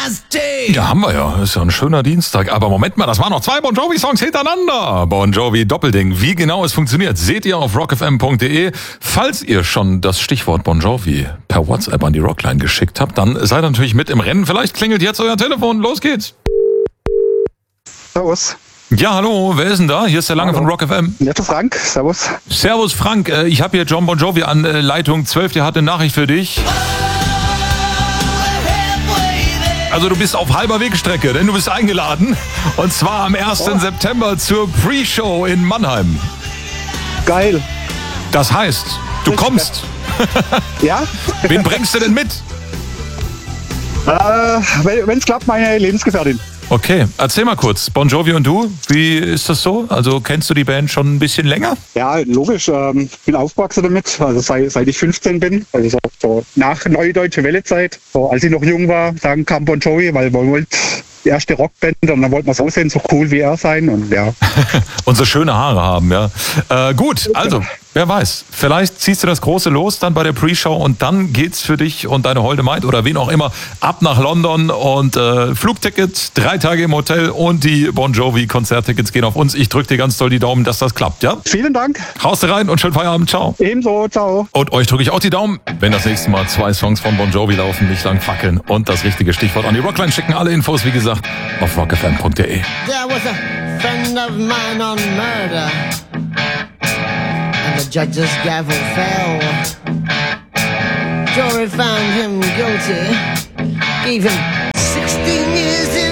Ja, haben wir ja. Ist ja ein schöner Dienstag. Aber Moment mal, das waren noch 2 Bon Jovi-Songs hintereinander. Bon Jovi Doppelding. Wie genau es funktioniert, seht ihr auf rockfm.de. Falls ihr schon das Stichwort Bon Jovi per WhatsApp an die Rockline geschickt habt, dann seid ihr natürlich mit im Rennen. Vielleicht klingelt jetzt euer Telefon. Los geht's. Servus. Ja, hallo, wer ist denn da? Hier ist der Lange von Rock FM. Netter Frank, servus. Servus Frank, ich habe hier John Bon Jovi an Leitung 12, der hat eine Nachricht für dich. Also du bist auf halber Wegstrecke, denn du bist eingeladen. Und zwar am 1. September zur Pre-Show in Mannheim. Geil. Das heißt, du kommst. Ja? Wen bringst du denn mit? Wenn es klappt, meine Lebensgefährtin. Okay, erzähl mal kurz, Bon Jovi und du, wie ist das so? Also kennst du die Band schon ein bisschen länger? Ja, logisch. Ich bin aufgewachsen damit, also seit ich 15 bin. Also so nach Neue Deutsche Welle-Zeit. So, als ich noch jung war, dann kam Bon Jovi, weil wir wollten die erste Rockband und dann wollten wir so sehen, so cool wie er sein. Und ja. Und so schöne Haare haben, ja. Gut, also, wer weiß, vielleicht ziehst du das große Los dann bei der Pre-Show und dann geht's für dich und deine holde Maid oder wen auch immer ab nach London und Flugticket, 3 Tage im Hotel und die Bon Jovi Konzerttickets gehen auf uns. Ich drücke dir ganz doll die Daumen, dass das klappt, ja? Vielen Dank. Haust rein und schönen Feierabend, ciao. Ebenso, ciao. Und euch drücke ich auch die Daumen, wenn das nächste Mal 2 Songs von Bon Jovi laufen, nicht lang fackeln und das richtige Stichwort an die Rockline schicken. Alle Infos, wie gesagt, auf rockfm.de. There was a friend of mine on murder, and the judge's gavel fell. Jury found him guilty, gave him 16 years in